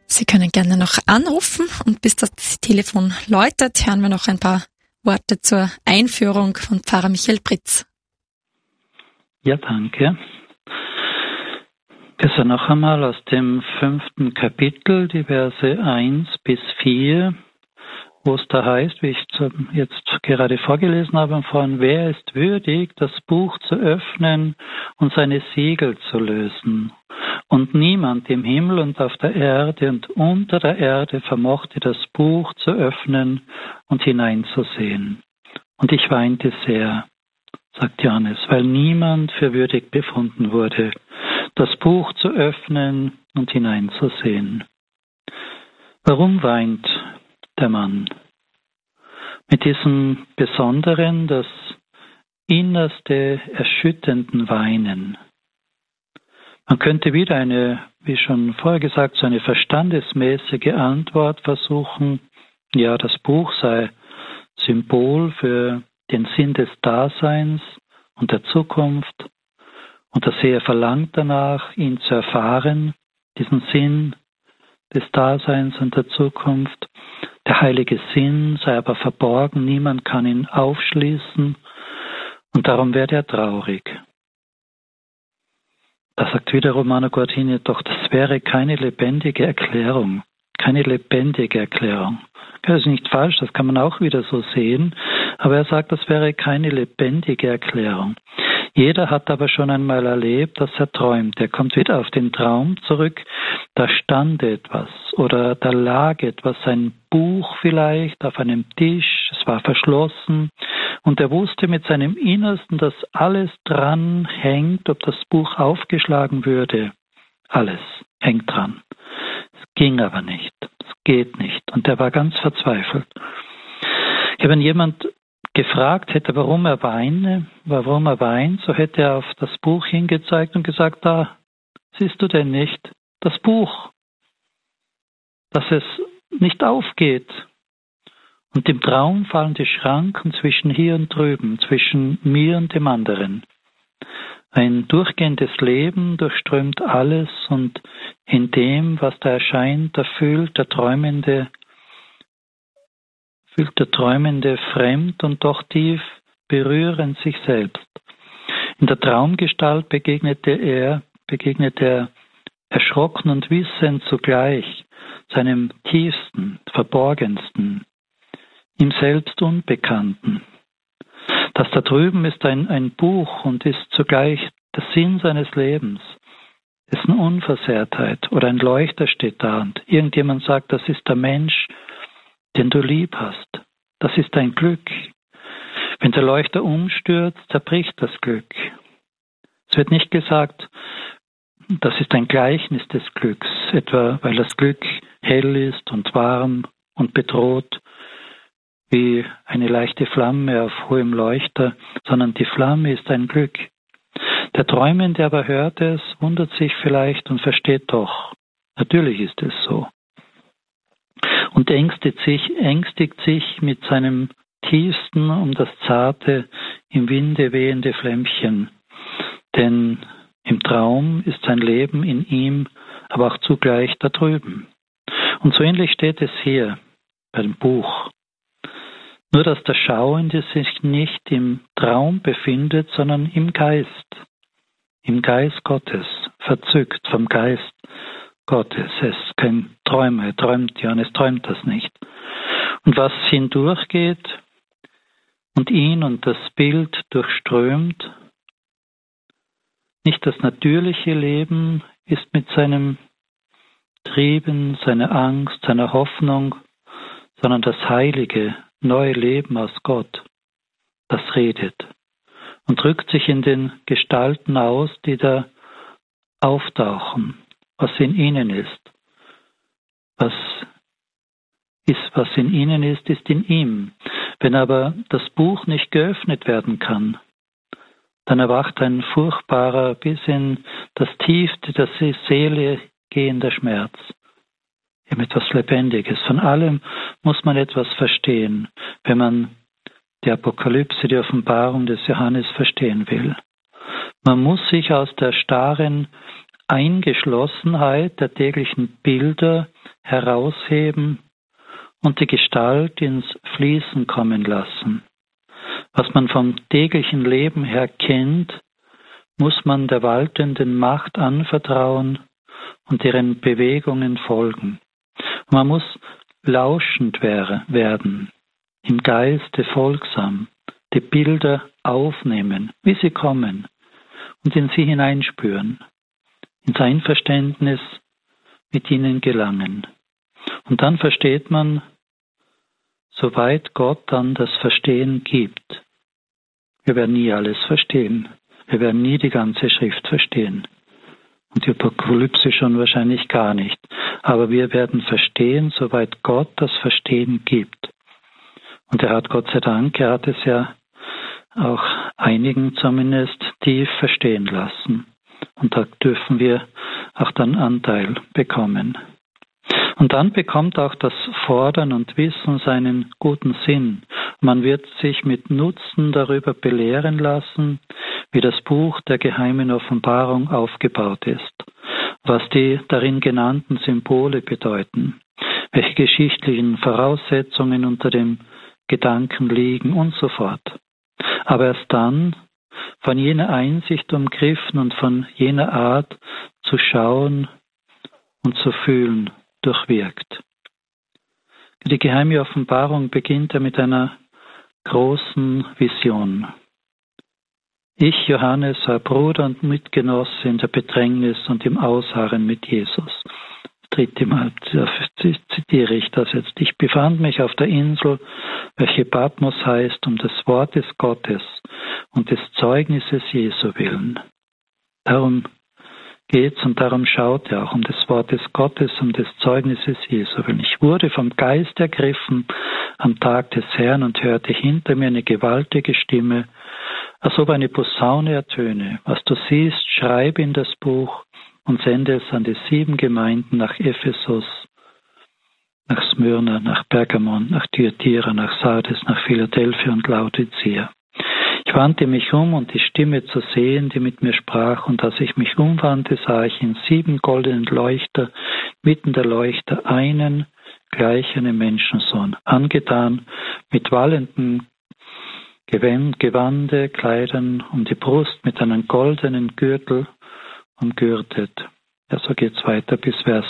Sie können gerne noch anrufen und bis das Telefon läutet, hören wir noch ein paar Worte zur Einführung von Pfarrer Michael Britz. Ja, danke. Das ist noch einmal aus dem 5. Kapitel, die Verse 1 bis 4, wo es da heißt, wie ich jetzt gerade vorgelesen habe vorhin, wer ist würdig, das Buch zu öffnen und seine Siegel zu lösen? Und niemand im Himmel und auf der Erde und unter der Erde vermochte das Buch zu öffnen und hineinzusehen. Und ich weinte sehr, sagt Johannes, weil niemand für würdig befunden wurde, das Buch zu öffnen und hineinzusehen. Warum weint der Mann? Mit diesem besonderen, das innerste, erschütternden Weinen. Man könnte wieder eine, wie schon vorher gesagt, so eine verstandesmäßige Antwort versuchen. Ja, das Buch sei Symbol für den Sinn des Daseins und der Zukunft. Und der Seher verlangt danach, ihn zu erfahren, diesen Sinn des Daseins und der Zukunft. Der heilige Sinn sei aber verborgen, niemand kann ihn aufschließen und darum werde er traurig. Da sagt wieder Romano Guardini, doch das wäre keine lebendige Erklärung. Keine lebendige Erklärung. Das ist nicht falsch, das kann man auch wieder so sehen, aber er sagt, das wäre keine lebendige Erklärung. Jeder hat aber schon einmal erlebt, dass er träumt. Er kommt wieder auf den Traum zurück, da stand etwas oder da lag etwas, ein Buch vielleicht auf einem Tisch, es war verschlossen und er wusste mit seinem Innersten, dass alles dran hängt, ob das Buch aufgeschlagen würde. Alles hängt dran. Es ging aber nicht, es geht nicht und er war ganz verzweifelt. Wenn jemand gefragt hätte, warum er weint, so hätte er auf das Buch hingezeigt und gesagt, da siehst du denn nicht, das Buch, dass es nicht aufgeht. Und im Traum fallen die Schranken zwischen hier und drüben, zwischen mir und dem anderen. Ein durchgehendes Leben durchströmt alles und in dem, was da erscheint, da fühlt der Träumende fremd und doch tief berührend sich selbst. In der Traumgestalt begegnet er erschrocken und wissend zugleich, seinem tiefsten, verborgensten, ihm selbst Unbekannten. Das da drüben ist ein Buch und ist zugleich der Sinn seines Lebens, dessen Unversehrtheit oder ein Leuchter steht da und irgendjemand sagt, das ist der Mensch, den du lieb hast. Das ist dein Glück. Wenn der Leuchter umstürzt, zerbricht das Glück. Es wird nicht gesagt, das ist ein Gleichnis des Glücks, etwa weil das Glück hell ist und warm und bedroht, wie eine leichte Flamme auf hohem Leuchter, sondern die Flamme ist ein Glück. Der Träumende aber hört es, wundert sich vielleicht und versteht doch, natürlich ist es so. Und ängstigt sich mit seinem Tiefsten um das zarte, im Winde wehende Flämmchen. Denn im Traum ist sein Leben in ihm, aber auch zugleich da drüben. Und so ähnlich steht es hier bei dem Buch. Nur, dass der Schauende sich nicht im Traum befindet, sondern im Geist Gottes, verzückt vom Geist Gottes. Es ist kein Träumer, er träumt das nicht. Und was hindurchgeht und ihn und das Bild durchströmt, nicht das natürliche Leben ist mit seinem Trieben, seiner Angst, seiner Hoffnung, sondern das heilige, neue Leben aus Gott, das redet und drückt sich in den Gestalten aus, die da auftauchen, was in ihnen ist. Was in ihnen ist in ihm. Wenn aber das Buch nicht geöffnet werden kann, dann erwacht ein furchtbarer, bis in das Tiefste der Seele gehender Schmerz. Eben etwas Lebendiges. Von allem muss man etwas verstehen, wenn man die Apokalypse, die Offenbarung des Johannes verstehen will. Man muss sich aus der starren Eingeschlossenheit der täglichen Bilder herausheben und die Gestalt ins Fließen kommen lassen. Was man vom täglichen Leben her kennt, muss man der waltenden Macht anvertrauen und ihren Bewegungen folgen. Man muss lauschend werden, im Geiste folgsam, die Bilder aufnehmen, wie sie kommen, und in sie hineinspüren, ins Einverständnis mit ihnen gelangen. Und dann versteht man, soweit Gott dann das Verstehen gibt. Wir werden nie alles verstehen. Wir werden nie die ganze Schrift verstehen. Und die Apokalypse schon wahrscheinlich gar nicht. Aber wir werden verstehen, soweit Gott das Verstehen gibt. Und er hat, Gott sei Dank, er hat es ja auch einigen zumindest tief verstehen lassen. Und da dürfen wir auch dann Anteil bekommen. Und dann bekommt auch das Fordern und Wissen seinen guten Sinn. Man wird sich mit Nutzen darüber belehren lassen, wie das Buch der geheimen Offenbarung aufgebaut ist, was die darin genannten Symbole bedeuten, welche geschichtlichen Voraussetzungen unter dem Gedanken liegen und so fort. Aber erst dann, von jener Einsicht umgriffen und von jener Art zu schauen und zu fühlen, durchwirkt. Die geheime Offenbarung beginnt ja mit einer großen Vision. Ich, Johannes, war Bruder und Mitgenosse in der Bedrängnis und im Ausharren mit Jesus. Das 3. Mal zitiere ich das jetzt. Ich befand mich auf der Insel, welche Patmos heißt, um des Wortes Gottes und des Zeugnisses Jesu willen. Darum geht's und darum schaut er auch um des Wortes Gottes, um des Zeugnisses Jesu willen. Ich wurde vom Geist ergriffen am Tag des Herrn und hörte hinter mir eine gewaltige Stimme, als ob eine Posaune ertöne. Was du siehst, schreibe in das Buch und sende es an die 7 Gemeinden nach Ephesus, nach Smyrna, nach Pergamon, nach Thyatira, nach Sardes, nach Philadelphia und Laodicea. Ich wandte mich um, um die Stimme zu sehen, die mit mir sprach, und als ich mich umwandte, sah ich in 7 goldenen Leuchter, mitten der Leuchter einen, gleich einem Menschensohn, angetan mit wallenden Gewande, Kleidern um die Brust, mit einem goldenen Gürtel umgürtet. Ja, so geht's weiter bis Vers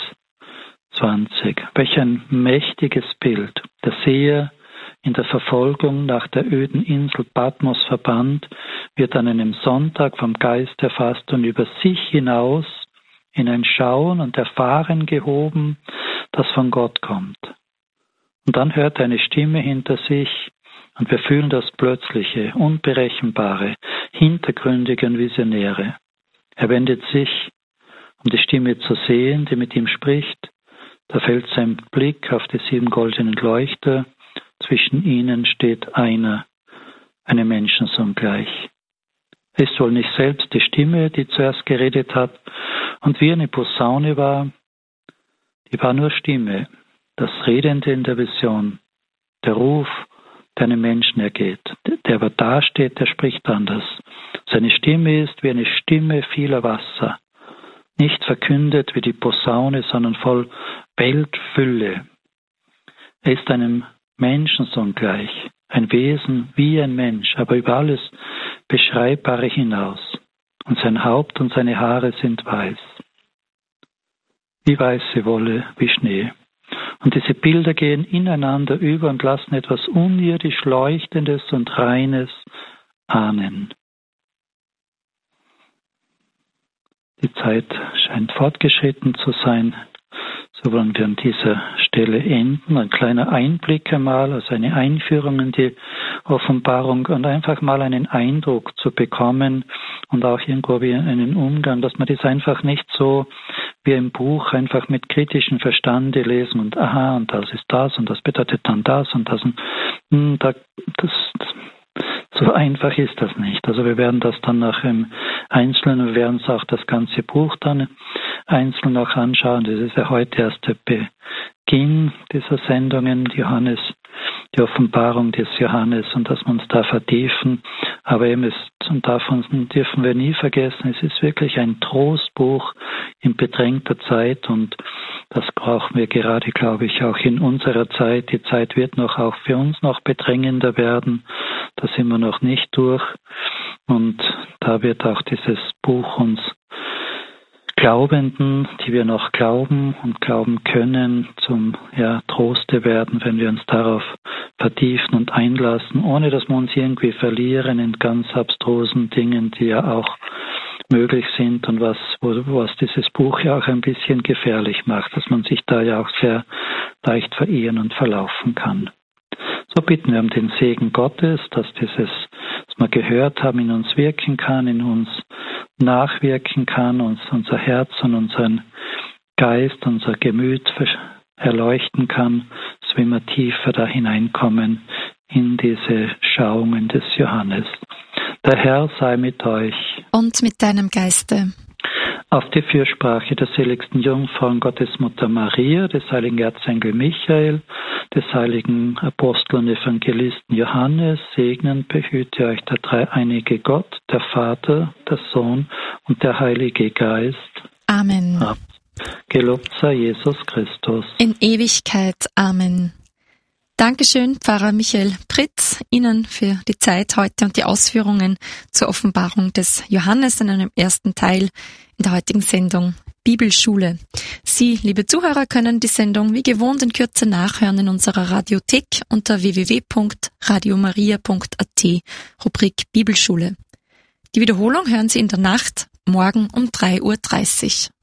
20. Welch ein mächtiges Bild. Der Seher, in der Verfolgung nach der öden Insel Patmos verbannt, wird an einem Sonntag vom Geist erfasst und über sich hinaus in ein Schauen und Erfahren gehoben, das von Gott kommt. Und dann hört er eine Stimme hinter sich und wir fühlen das Plötzliche, Unberechenbare, Hintergründige und Visionäre. Er wendet sich, um die Stimme zu sehen, die mit ihm spricht. Da fällt sein Blick auf die 7 goldenen Leuchter. Zwischen ihnen steht einer, einem Menschensohn gleich. Es ist wohl nicht selbst die Stimme, die zuerst geredet hat, und wie eine Posaune war, die war nur Stimme, das Redende in der Vision, der Ruf, der einem Menschen ergeht. Der aber da steht, der spricht anders. Seine Stimme ist wie eine Stimme vieler Wasser, nicht verkündet wie die Posaune, sondern voll Weltfülle. Er ist einem Menschensohn gleich, ein Wesen wie ein Mensch, aber über alles Beschreibbare hinaus. Und sein Haupt und seine Haare sind weiß, wie weiße Wolle, wie Schnee. Und diese Bilder gehen ineinander über und lassen etwas unirdisch Leuchtendes und Reines ahnen. Die Zeit scheint fortgeschritten zu sein. So wollen wir an dieser Stelle enden. Ein kleiner Einblick einmal, also eine Einführung in die Offenbarung und einfach mal einen Eindruck zu bekommen und auch irgendwo wie einen Umgang, dass man das einfach nicht so wie im Buch einfach mit kritischem Verstande lesen und aha, und das ist das und das bedeutet dann das und das. Und so einfach ist das nicht. Also wir werden das dann nach im Einzelnen, wir werden uns auch das ganze Buch dann einzeln noch anschauen. Das ist ja heute erst der Beginn dieser Sendungen. Johannes die Offenbarung des Johannes und dass wir uns da vertiefen. Aber und davon dürfen wir nie vergessen, es ist wirklich ein Trostbuch in bedrängter Zeit und das brauchen wir gerade, glaube ich, auch in unserer Zeit. Die Zeit wird noch auch für uns noch bedrängender werden. Da sind wir noch nicht durch. Und da wird auch dieses Buch uns Glaubenden, die wir noch glauben und glauben können, zum Troste werden, wenn wir uns darauf vertiefen und einlassen, ohne dass wir uns irgendwie verlieren in ganz abstrusen Dingen, die ja auch möglich sind und was dieses Buch ja auch ein bisschen gefährlich macht, dass man sich da ja auch sehr leicht verirren und verlaufen kann. So bitten wir um den Segen Gottes, dass dieses, was wir gehört haben, in uns wirken kann, in uns nachwirken kann, uns unser Herz und unseren Geist, unser Gemüt erleuchten kann, dass wir immer tiefer da hineinkommen in diese Schauungen des Johannes. Der Herr sei mit euch. Und mit deinem Geiste. Auf die Fürsprache der seligsten Jungfrau und Gottesmutter Maria, des heiligen Erzengel Michael, des heiligen Apostel und Evangelisten Johannes, segnen, behüte euch der dreieinige Gott, der Vater, der Sohn und der Heilige Geist. Amen. Gelobt sei Jesus Christus. In Ewigkeit. Amen. Dankeschön, Pfarrer Michael Pritz, Ihnen für die Zeit heute und die Ausführungen zur Offenbarung des Johannes in einem ersten Teil in der heutigen Sendung Bibelschule. Sie, liebe Zuhörer, können die Sendung wie gewohnt in Kürze nachhören in unserer Radiothek unter www.radiomaria.at, Rubrik Bibelschule. Die Wiederholung hören Sie in der Nacht morgen um 3:30 Uhr.